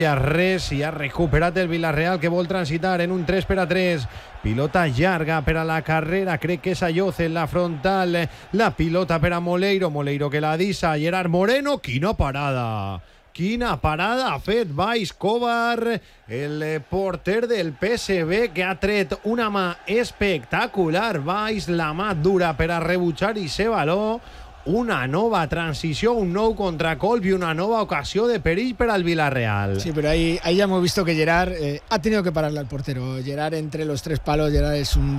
Res i ha recuperat el Villarreal, que vol transitar en un 3-3. Pilota llarga per a la carrera, crec que és Ayoce en la frontal, la pilota per a Moleiro que la deixa Gerard Moreno. Quina parada ha fet Valls Kovar, el porter del PSV, que ha tret una mà espectacular. Valls, la mà dura per a rebutjar i se való. Una nova transició, un nou contracolp y una nueva ocasión de perill para el Villarreal. Sí, pero ahí ya hemos visto que Gerard ha tenido que pararle al portero. Gerard entre los tres palos, Gerard es un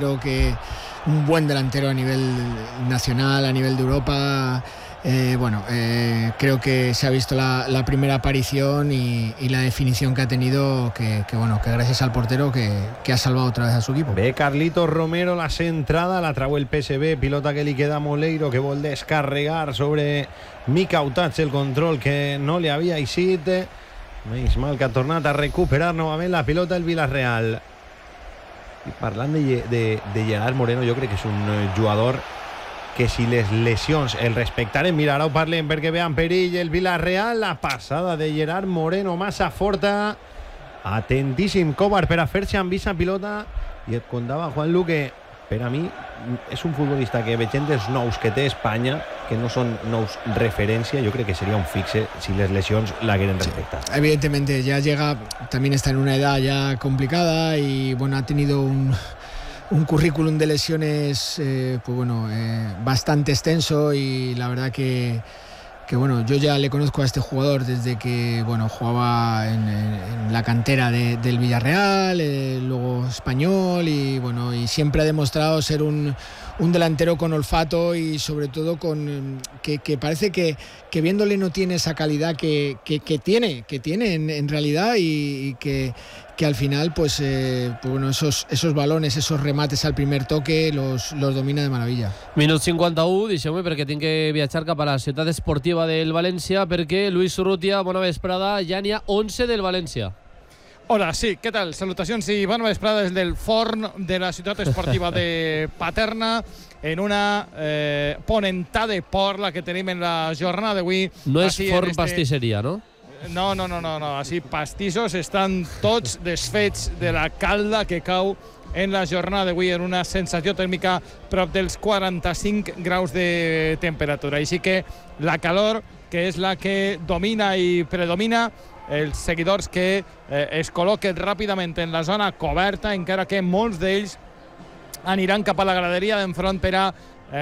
buen delantero a nivel nacional, a nivel de Europa. Creo que se ha visto la primera aparición y la definición que ha tenido, que gracias al portero que ha salvado otra vez a su equipo. Ve Carlitos Romero la centrada, la trau el PSV, pilota que li queda a Moleiro, que vol descarregar sobre Mika Utats, el control que no li havia eixit. Menys mal que ha tornat a recuperar novament la pilota el Villarreal. I parlant de Gerard Moreno, jo crec que és un jugador que si les lesions el respectarem, mira, ara ho parlem perquè vean perill el Villarreal. La passada de Gerard Moreno massa forta, atentíssim Kovar per a fer-se amb aquesta pilota. I et contava Juanlu que per a mi és un futbolista que veient els nous que té Espanya, que no són nous referència, jo crec que seria un fixe si les lesions l'hagueren respectat. Evidentemente ya llega, también está en una edad ya complicada y ha tenido un currículum de lesiones bastante extenso, y la verdad que yo ya le conozco a este jugador desde que jugaba en la cantera del Villarreal, luego Español, y siempre ha demostrado ser un delantero con olfato y sobre todo con que parece que viéndole no tiene esa calidad que tiene en realidad, y que al final esos balones, esos remates al primer toque los domina de maravilla. Minut 51, deixeu-me perquè tinc que viatjar cap a la ciutat esportiva del València, perquè Luis Urrutia, bona vesprada, ja n'hi ha 11 del València. Hola, sí, ¿qué tal? Salutacions i bona vesprada des del forn de la ciutat esportiva de Paterna, en una ponentada de por la que tenim en la jornada d'avui. No és forn pastisseria, no? No. Així pastissos estan tots desfets de la calda que cau en la jornada d'avui, en una sensació tèrmica prop dels 45 graus de temperatura. Així que la calor, que és la que domina i predomina, els seguidors que es col·loquen ràpidament en la zona coberta, encara que molts d'ells aniran cap a la graderia d'enfront per a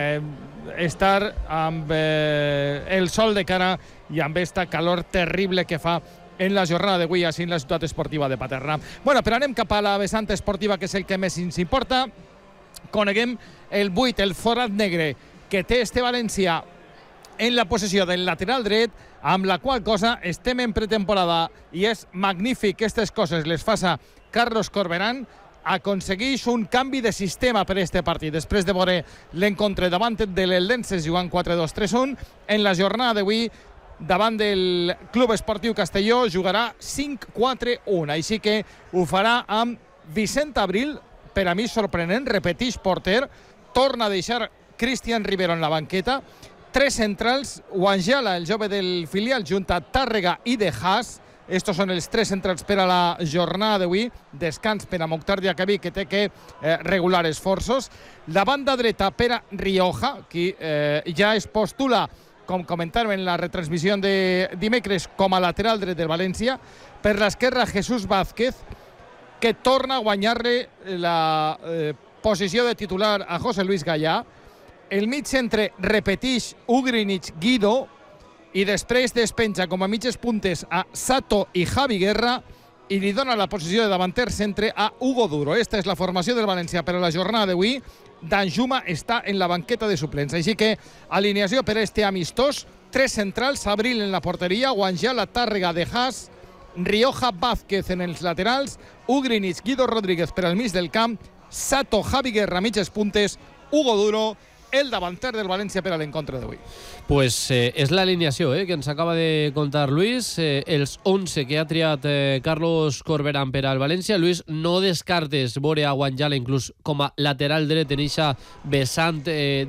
estar amb el sol de cara i amb esta calor terrible que fa en la jornada d'avui així en la ciutat esportiva de Paterna. Però anem cap a la vessant esportiva, que és el que més ens importa. Coneguem el 8, el forat negre que té este València en la possessió del lateral dret, amb la qual cosa estem en pretemporada i és magnífic que aquestes coses les faça Carlos Corberán. Aconsegueix un canvi de sistema per a este partit després de veure l'encontre davant de l'Eldense jugant 4-2-3-1. En la jornada d'avui davant del Club Esportiu Castelló jugarà 5-4-1, així que ho farà amb Vicent Abril, per a mi sorprenent, repeteix porter, torna a deixar Cristian Rivero en la banqueta, 3 centrals, Wanjala, el jove del filial, junt a Tàrrega i De Haas. Estos són els 3 centrals per a la jornada d'avui. Descans per a Mokhtar Diakhaby, que té que regular esforços. La banda dreta per a Rioja, qui ja es postula, com comentàvem en la retransmissió de dimecres, com a lateral dret del València. Per l'esquerra, Jesús Vázquez, que torna a guanyar-li la posició de titular a José Luis Gallà. El mig centre repeteix Ugrinic Guido, i després despenja com a mitges puntes a Sato i Javi Guerra, i li dona la posició de davanter centre a Hugo Duro. Esta és la formació del València per a la jornada d'avui. Danjuma està en la banqueta de suplents, així que alineació per a este amistós: 3 centrals, Abril en la porteria, Wanjala, Tàrrega, De Haas, Rioja, Vázquez en els laterals, Ugrinic, Guido Rodríguez per al mig del camp, Sato, Javi Guerra, mitges puntes, Hugo Duro el davanter del València per a l'encontre d'avui. Pues és l'alineació que ens acaba de contar Luis, els 11 que ha triat Carlos Corberán per al València. Luis, no descartes veure a Wanjala inclús com a lateral dret en eixa vessant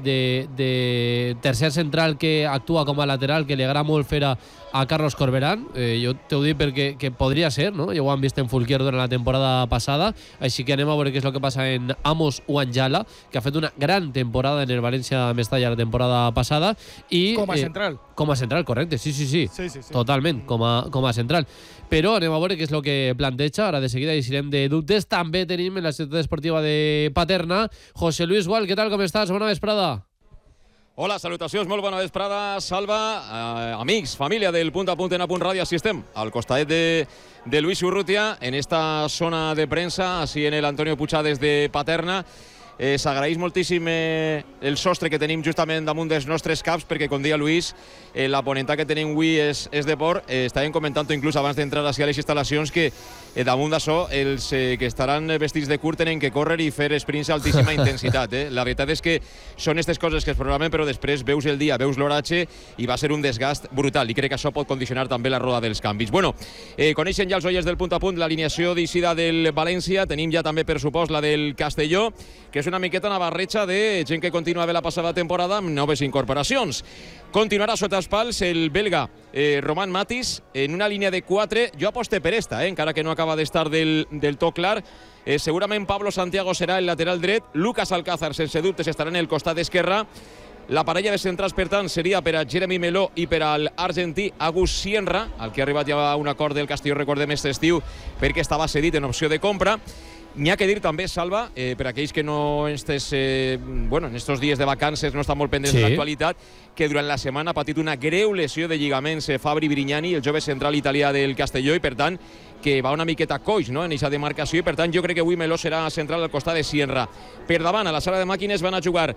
de tercer central que actua com a lateral, que li agrada molt fer a Carlos Corberán. Jo t'ho dic perquè que podria ser, no? Ja ho han vist en Fulquier durant la temporada passada, així que anem a veure què és el que passa en Amos Wanjala, que ha fet una gran temporada en el València Mestalla la temporada passada. I, com a central. Com a central, correcte, sí. Sí. Totalment, com a central. Però anem a veure què és el que planteja. Ara de seguida eixirem de dubtes. També tenim en la ciutat esportiva de Paterna José Luis Gual. Què tal, com estàs? Bona vesprada. Hola, salutacions, molt bona vesprada, Salva, amics, família del Punt a Punt en A Punt Ràdio, així estem, al costat de Luis Urrutia, en esta zona de premsa, així en el Antonio Puigades de Paterna. S'agraeix moltíssim el sostre que tenim justament damunt dels nostres caps, perquè, com deia Luis, la ponenta que tenim avui és de port. Estàvem comentant inclús abans d'entrar a les instal·lacions que damunt d'això els que estaran vestits de curt tenen que córrer i fer sprints a altíssima intensitat. La veritat és que són aquestes coses que es programen, però després veus el dia, veus l'horatge i va ser un desgast brutal, i crec que això pot condicionar també la roda dels canvis. Bueno, coneixen ja els oients del Punt a Punt l'alineació d'eixida del València. Tenim ja també, per supost, la del Castelló, que és una miqueta una barreja de gent que continua bé la passada temporada amb noves incorporacions. Continuarà sota els pals el belga Roman Matis en una línia de 4. Jo aposte per esta, encara que no acaba d'estar del tot clar. Segurament Pablo Santiago serà el lateral dret. Lucas Alcázar, sense dubtes, estarà en el costat esquerre. La parella de centrals, per tant, seria per a Jeremy Meló i per al argentí Agus Sienra, al que ha arribat ja a un acord del Castelló, recordem, aquest estiu, perquè estava cedit en opció de compra. N'hi ha que dir també, Salva, per aquells que no en estos dies de vacances no estan molt pendents de l'actualitat, que durant la setmana ha patit una greu lesió de lligaments Fabri Brignani, el jove central italià del Castelló, i per tant que va una miqueta coix, no?, en aquesta demarcació, i per tant jo crec que avui Meló serà central al costat de Sienra. Per davant, a la sala de màquines van a jugar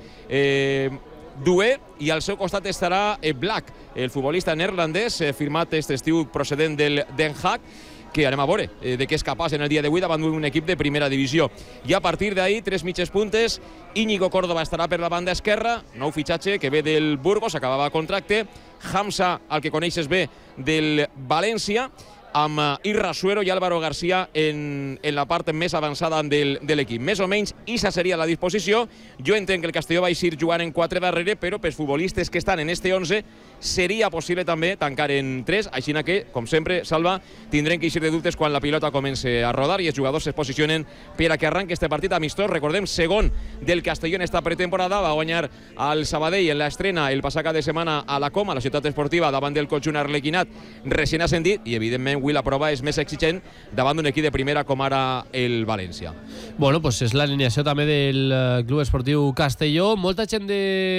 Doué, i al seu costat estarà Black, el futbolista neerlandès, firmat aquest estiu procedent del Den Haag, que anem a veure de què és capaç en el dia d'avui davant d'un equip de primera divisió. I a partir d'ahir, 3 mitges puntes. Íñigo Córdoba estarà per la banda esquerra, nou fitxatge que ve del Burgos, acabava contracte. Hamza, el que coneixes bé, del València, amb Irra Suero i Álvaro García en la part més avançada de l'equip. Més o menys, aquesta seria la disposició. Jo entenc que el Castelló va eixir jugant en 4 darrere, però pels futbolistes que estan en este 11 seria possible també tancar en 3, així que, com sempre, Salva, tindrem que eixir de dubtes quan la pilota comenci a rodar i els jugadors es posicionen per a que arranqui este partit amistós. Recordem, segon del Castelló en esta pretemporada, va guanyar al Sabadell en l'estrena el passat cap de setmana a la Coma, a la ciutat esportiva, davant del conjunt arlequinat recent ascendit, i evidentment avui la prova és més exigent davant d'un equip de primera com ara el València. Bueno, pues és l'alineació també del Club Esportiu Castelló. Molta gent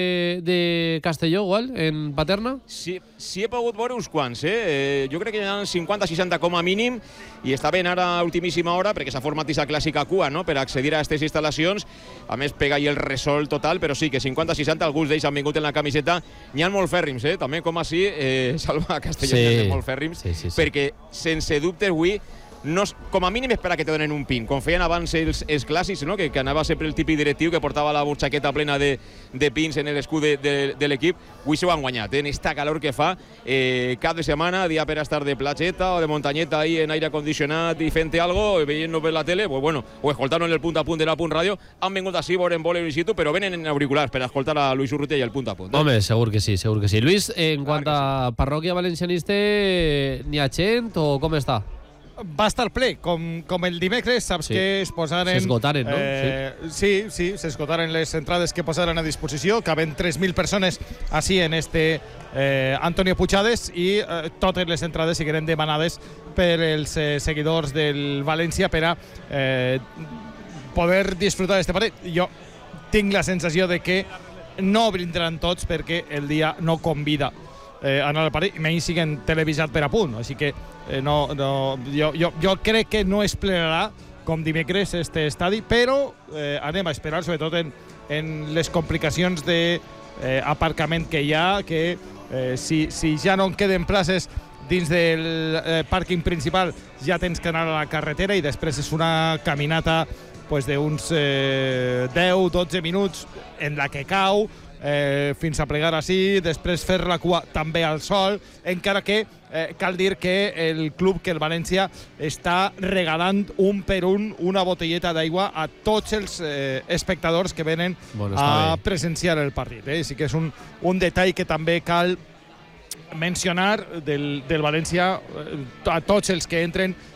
de Castelló, igual, en Paterna? Sí, he pogut veure uns quants, jo crec que hi ha 50-60 com a mínim, i està ben ara a ultimíssima hora perquè s'ha format aquesta clàssica cua, no?, per accedir a aquestes instal·lacions. A més, pega i el resol total, però sí que 50-60, alguns d'ells han vingut en la camiseta. N'hi ha molt fèrrims, també com així, Salva, Castelló, n'hi ha molt fèrrims, perquè sense dubte avui com a mínim és per a que te donen un pin, com feien abans els clàssics, no?, que anava sempre el típic directiu que portava la burxaqueta plena de pins en l'escut de l'equip. Avui s'ho han guanyat, en esta calor que fa, cap de setmana, dia per a estar de platgeta o de muntanyeta ahí en aire acondicionat i fent algo, veient-nos per la tele, pues bueno, o escoltant-nos en el Punt a Punt de la Punt Ràdio. Han vingut així, veurem voler in situ, però venen en auriculars per a escoltar a Luis Urrutia i el Punt a Punt. Home, segur que sí, segur que sí. Luis, en quant a parròquia valencianista, n'hi ha gent o com està? Va estar ple, com el dimecres, saps que es posaren... S'esgotaren, no? Sí, s'esgotaren les entrades que posaren a disposició, caben 3.000 persones així en este Antonio Puigades, i totes les entrades sigueren demanades per els seguidors del València per a poder disfrutar d'aquest partit. Jo tinc la sensació de que no vindran tots perquè el dia no convida anar al partit, menys siguen televisat per a punt, així que jo crec que no es plenarà com dimecres este estadi, però anem a esperar, sobretot en les complicacions d'aparcament que hi ha, que si ja no en queden places dins del pàrquing principal, ja tens que anar a la carretera i després és una caminata d'uns 10-12 minuts en la que cau fins a plegar així, després fer la cua també al sol, encara que cal dir que el club, que el València, està regalant un per una botelleta d'aigua a tots els espectadors que venen a presenciar el partit. Sí que és un detall que també cal mencionar del València. A tots els que entren